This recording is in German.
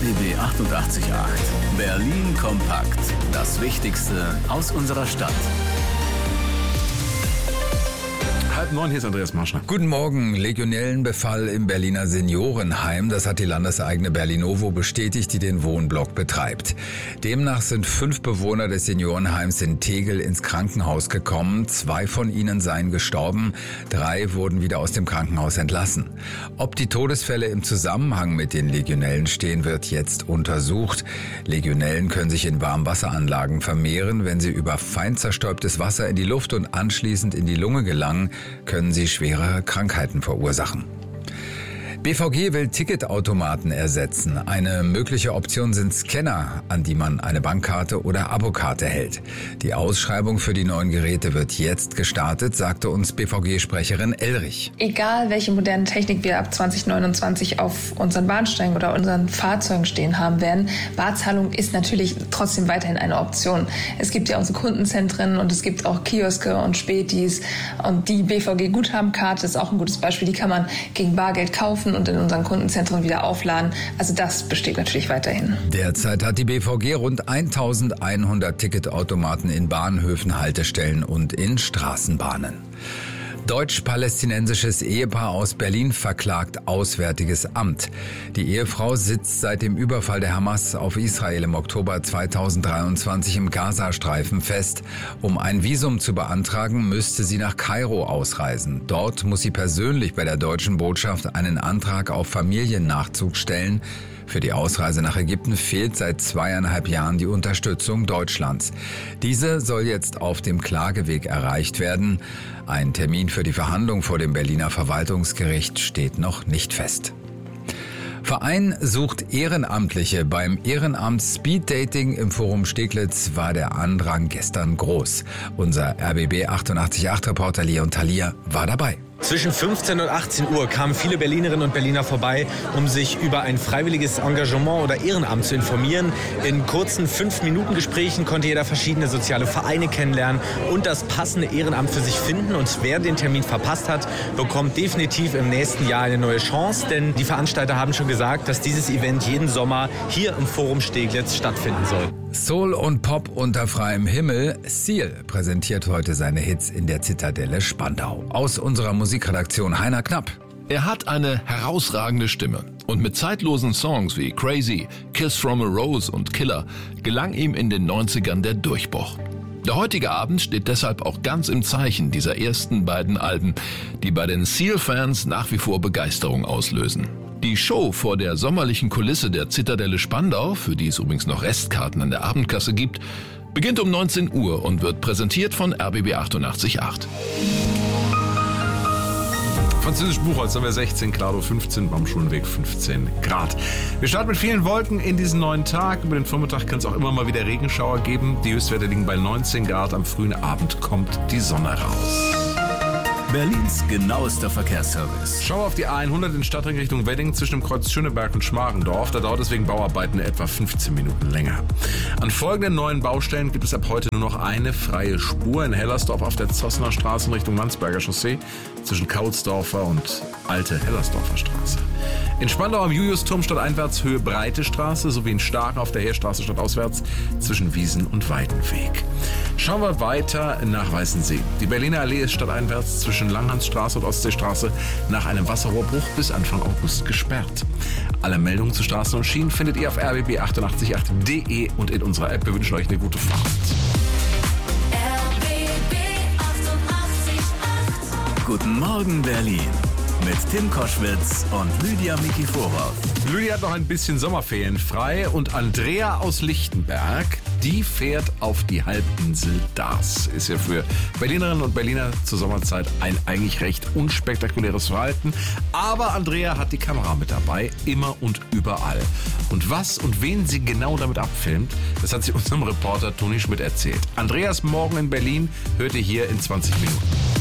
RBB 88.8. Berlin kompakt. Das Wichtigste aus unserer Stadt. 8:30, hier ist Andreas Marschner. Guten Morgen. Legionellenbefall im Berliner Seniorenheim. Das hat die landeseigene Berlinovo bestätigt, die den Wohnblock betreibt. Demnach sind 5 Bewohner des Seniorenheims in Tegel ins Krankenhaus gekommen. 2 von ihnen seien gestorben. 3 wurden wieder aus dem Krankenhaus entlassen. Ob die Todesfälle im Zusammenhang mit den Legionellen stehen, wird jetzt untersucht. Legionellen können sich in Warmwasseranlagen vermehren. Wenn sie über fein zerstäubtes Wasser in die Luft und anschließend in die Lunge gelangen, können sie schwere Krankheiten verursachen. BVG will Ticketautomaten ersetzen. Eine mögliche Option sind Scanner, an die man eine Bankkarte oder Abokarte hält. Die Ausschreibung für die neuen Geräte wird jetzt gestartet, sagte uns BVG-Sprecherin Elrich. Egal, welche moderne Technik wir ab 2029 auf unseren Bahnsteigen oder unseren Fahrzeugen stehen haben werden, Barzahlung ist natürlich trotzdem weiterhin eine Option. Es gibt ja unsere Kundenzentren und es gibt auch Kioske und Spätis. Und die BVG-Guthabenkarte ist auch ein gutes Beispiel. Die kann man gegen Bargeld kaufen und in unseren Kundenzentren wieder aufladen. Also das besteht natürlich weiterhin. Derzeit hat die BVG rund 1100 Ticketautomaten in Bahnhöfen, Haltestellen und in Straßenbahnen. Deutsch-palästinensisches Ehepaar aus Berlin verklagt Auswärtiges Amt. Die Ehefrau sitzt seit dem Überfall der Hamas auf Israel im Oktober 2023 im Gazastreifen fest. Um ein Visum zu beantragen, müsste sie nach Kairo ausreisen. Dort muss sie persönlich bei der deutschen Botschaft einen Antrag auf Familiennachzug stellen. Für die Ausreise nach Ägypten fehlt seit 2,5 Jahren die Unterstützung Deutschlands. Diese soll jetzt auf dem Klageweg erreicht werden. Ein Termin für die Verhandlung vor dem Berliner Verwaltungsgericht steht noch nicht fest. Verein sucht Ehrenamtliche. Beim Ehrenamt Speeddating im Forum Steglitz war der Andrang gestern groß. Unser RBB 88.8-Reporter Leon Thalia war dabei. Zwischen 15 und 18 Uhr kamen viele Berlinerinnen und Berliner vorbei, um sich über ein freiwilliges Engagement oder Ehrenamt zu informieren. In kurzen 5-Minuten-Gesprächen konnte jeder verschiedene soziale Vereine kennenlernen und das passende Ehrenamt für sich finden. Und wer den Termin verpasst hat, bekommt definitiv im nächsten Jahr eine neue Chance. Denn die Veranstalter haben schon gesagt, dass dieses Event jeden Sommer hier im Forum Steglitz stattfinden soll. Soul und Pop unter freiem Himmel. Seal präsentiert heute seine Hits in der Zitadelle Spandau. Aus unserer Musikredaktion Heiner Knapp. Er hat eine herausragende Stimme und mit zeitlosen Songs wie Crazy, Kiss from a Rose und Killer gelang ihm in den 90ern der Durchbruch. Der heutige Abend steht deshalb auch ganz im Zeichen dieser ersten beiden Alben, die bei den Seal-Fans nach wie vor Begeisterung auslösen. Die Show vor der sommerlichen Kulisse der Zitadelle Spandau, für die es übrigens noch Restkarten an der Abendkasse gibt, beginnt um 19 Uhr und wird präsentiert von RBB 88.8. Französisch Buchholz haben wir 16, Klado 15, Baumschulenweg 15 Grad. Wir starten mit vielen Wolken in diesen neuen Tag. Über den Vormittag kann es auch immer mal wieder Regenschauer geben. Die Höchstwerte liegen bei 19 Grad. Am frühen Abend kommt die Sonne raus. Berlins genauester Verkehrsservice. Schau auf die A100 in Stadtring Richtung Wedding zwischen dem Kreuz Schöneberg und Schmarendorf. Da dauert es wegen Bauarbeiten etwa 15 Minuten länger. An folgenden neuen Baustellen gibt es ab heute nur noch eine freie Spur in Hellersdorf auf der Zossener Straße in Richtung Landsberger Chaussee zwischen Kaulsdorfer und Alte Hellersdorfer Straße. In Spandau am Juliusturm stadteinwärts Höhe Breite Straße sowie in Staren auf der Heerstraße stadtauswärts zwischen Wiesen und Weidenweg. Schauen wir weiter nach Weißensee. Die Berliner Allee ist stadteinwärts zwischen Langhansstraße und Ostseestraße nach einem Wasserrohrbruch bis Anfang August gesperrt. Alle Meldungen zu Straßen und Schienen findet ihr auf rbb888.de und in unserer App. Wir wünschen euch eine gute Fahrt. RBB 88.8. Guten Morgen Berlin. Mit Tim Koschwitz und Lydia Mikiforov. Lydia hat noch ein bisschen Sommerferien frei und Andrea aus Lichtenberg, die fährt auf die Halbinsel Dars. Ist ja für Berlinerinnen und Berliner zur Sommerzeit ein eigentlich recht unspektakuläres Verhalten. Aber Andrea hat die Kamera mit dabei, immer und überall. Und was und wen sie genau damit abfilmt, das hat sie unserem Reporter Toni Schmidt erzählt. Andreas Morgen in Berlin hört ihr hier in 20 Minuten.